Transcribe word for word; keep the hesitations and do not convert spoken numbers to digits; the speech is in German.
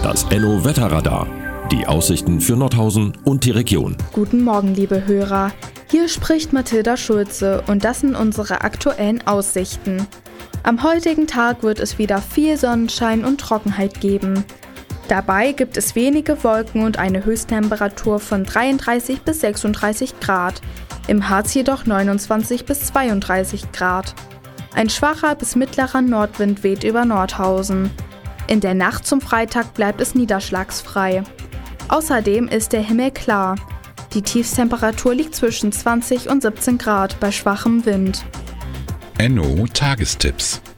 Das Enno Wetterradar. Die Aussichten für Nordhausen und die Region. Guten Morgen, liebe Hörer. Hier spricht Mathilda Schulze und das sind unsere aktuellen Aussichten. Am heutigen Tag wird es wieder viel Sonnenschein und Trockenheit geben. Dabei gibt es wenige Wolken und eine Höchsttemperatur von dreiunddreißig bis sechsunddreißig Grad. Im Harz jedoch neunundzwanzig bis zweiunddreißig Grad. Ein schwacher bis mittlerer Nordwind weht über Nordhausen. In der Nacht zum Freitag bleibt es niederschlagsfrei. Außerdem ist der Himmel klar. Die Tiefstemperatur liegt zwischen zwanzig und siebzehn Grad bei schwachem Wind. Enno Tagestipps.